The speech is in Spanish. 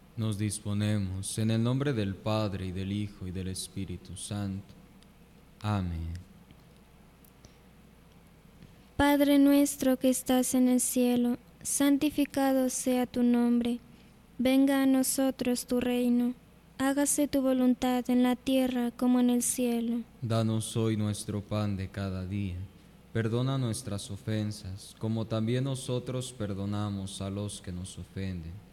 Nos disponemos en el nombre del Padre, y del Hijo, y del Espíritu Santo. Amén. Padre nuestro que estás en el cielo, santificado sea tu nombre. Venga a nosotros tu reino. Hágase tu voluntad en la tierra como en el cielo. Danos hoy nuestro pan de cada día. Perdona nuestras ofensas, como también nosotros perdonamos a los que nos ofenden.